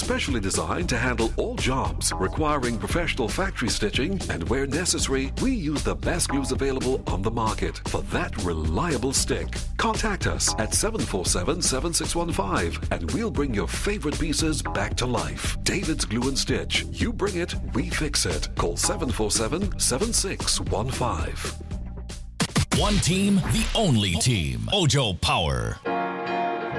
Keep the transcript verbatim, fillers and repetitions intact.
specially designed to handle all jobs requiring professional factory stitching, and where necessary, we use the best glues available on the market for that reliable stick. Contact us at seven four seven, seven six one five and we'll bring your favorite pieces back to life. David's Glue and Stitch. You bring it, we fix it. Call seven four seven, seven six one five. One team, the only team. Ojo Power.